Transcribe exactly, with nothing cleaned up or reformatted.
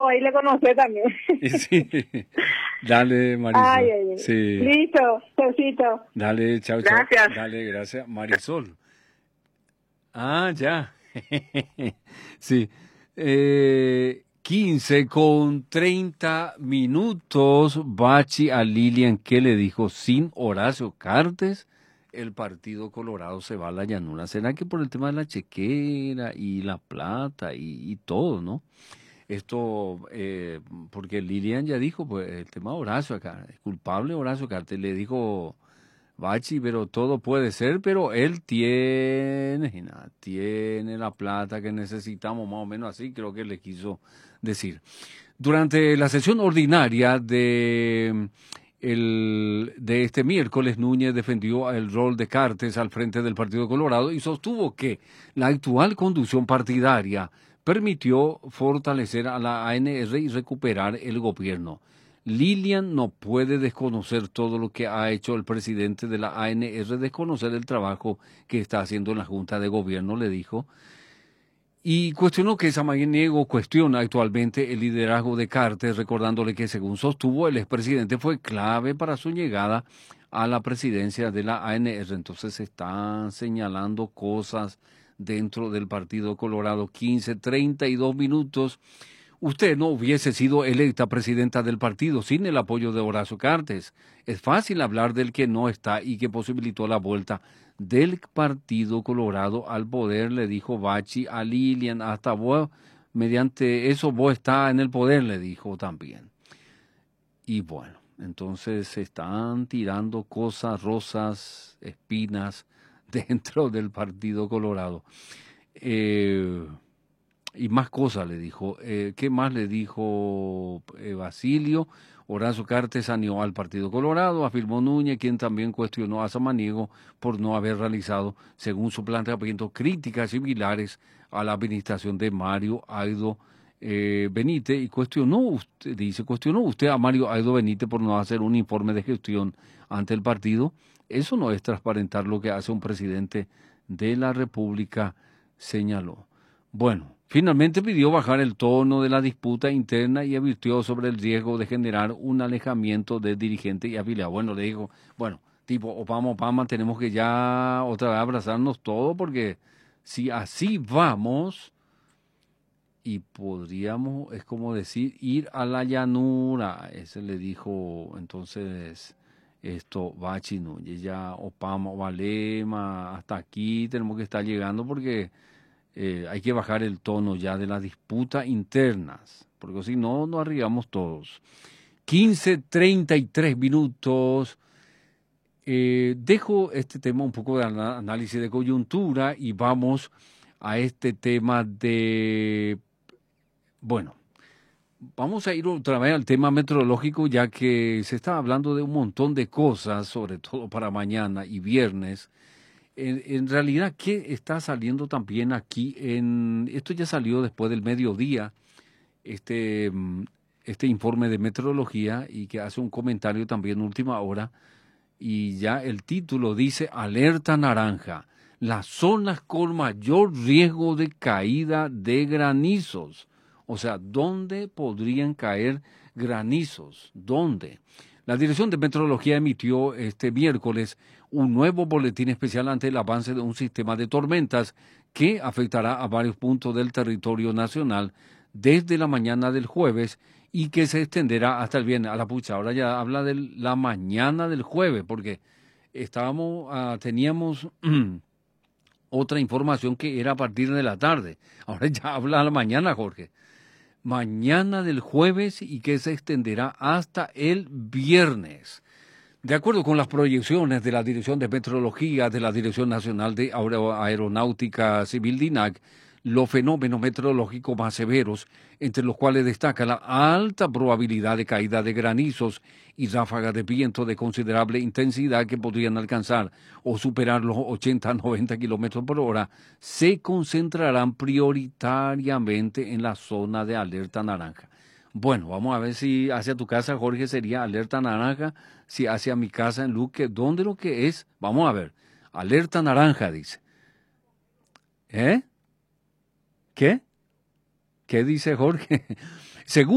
ahí le conocí también. Sí. Dale, Marisol. Ay, ay, ay. Sí. Listo, Sosito. Dale, chao, chao. Gracias. Dale, gracias. Marisol. Ah, ya. Sí. Eh, quince con treinta minutos. Bachi a Lilian, ¿qué le dijo? Sin Horacio Cartes, el Partido Colorado se va a la llanura. ¿Será que por el tema de la chequera y la plata y, y todo, no? Esto, eh, porque Lilian ya dijo, pues, el tema de Horacio acá, es culpable Horacio Cartes, le dijo Bachi, pero todo puede ser, pero él tiene, y nada, tiene la plata que necesitamos, más o menos así, creo que le quiso decir. Durante la sesión ordinaria de, el, de este miércoles, Núñez defendió el rol de Cartes al frente del Partido Colorado y sostuvo que la actual conducción partidaria permitió fortalecer a la A N R y recuperar el gobierno. Lilian no puede desconocer todo lo que ha hecho el presidente de la A N R, desconocer el trabajo que está haciendo en la Junta de Gobierno, le dijo. Y cuestionó que Samaniego cuestiona actualmente el liderazgo de Cartes, recordándole que, según sostuvo, el expresidente fue clave para su llegada a la presidencia de la A N R. Entonces se están señalando cosas dentro del Partido Colorado. quince, treinta y dos minutos. Usted no hubiese sido electa presidenta del partido sin el apoyo de Horacio Cartes. Es fácil hablar del que no está y que posibilitó la vuelta del Partido Colorado al poder, le dijo Bachi a Lilian. Hasta vos, mediante eso, vos está en el poder, le dijo también. Y bueno, entonces se están tirando cosas, rosas, espinas dentro del Partido Colorado. Eh... Y más cosas le dijo. Eh, ¿Qué más le dijo eh, Basilio? Horacio Cartes saneó al Partido Colorado, afirmó Núñez, quien también cuestionó a Samaniego por no haber realizado, según su planteamiento, críticas similares a la administración de Mario Aido eh, Benítez. Y cuestionó, usted, dice, cuestionó usted a Mario Aido Benítez por no hacer un informe de gestión ante el partido. Eso no es transparentar lo que hace un presidente de la República, señaló. Bueno, finalmente pidió bajar el tono de la disputa interna y advirtió sobre el riesgo de generar un alejamiento de dirigentes y afiliados. Bueno, le dijo, bueno, tipo Obama, Obama, tenemos que ya otra vez abrazarnos todos porque si así vamos y podríamos, es como decir, ir a la llanura. Ese le dijo entonces esto Bachi Núñez, ya Obama, Obalema, hasta aquí tenemos que estar llegando porque... Eh, hay que bajar el tono ya de las disputas internas, porque si no, nos arriesgamos todos. quince, treinta y tres minutos. Eh, dejo este tema un poco de análisis de coyuntura y vamos a este tema de... Bueno, vamos a ir otra vez al tema meteorológico, ya que se está hablando de un montón de cosas, sobre todo para mañana y viernes. En, en realidad, ¿qué está saliendo también aquí? En, esto ya salió después del mediodía, este, este informe de meteorología y que hace un comentario también última hora. Y ya el título dice alerta naranja, las zonas con mayor riesgo de caída de granizos. O sea, ¿dónde podrían caer granizos? ¿Dónde? La Dirección de Meteorología emitió este miércoles un nuevo boletín especial ante el avance de un sistema de tormentas que afectará a varios puntos del territorio nacional desde la mañana del jueves y que se extenderá hasta el viernes. A la pucha, ahora ya habla de la mañana del jueves, porque estábamos, uh, teníamos otra información que era a partir de la tarde. Ahora ya habla a la mañana, Jorge. Mañana del jueves y que se extenderá hasta el viernes. De acuerdo con las proyecciones de la Dirección de Meteorología de la Dirección Nacional de Aeronáutica Civil, DINAC, los fenómenos meteorológicos más severos, entre los cuales destaca la alta probabilidad de caída de granizos y ráfagas de viento de considerable intensidad que podrían alcanzar o superar los ochenta a noventa kilómetros por hora, se concentrarán prioritariamente en la zona de alerta naranja. Bueno, vamos a ver si hacia tu casa, Jorge, sería alerta naranja, si hacia mi casa en Luque, ¿dónde lo que es? Vamos a ver, alerta naranja, dice. ¿Eh? ¿Qué? ¿Qué dice Jorge? Según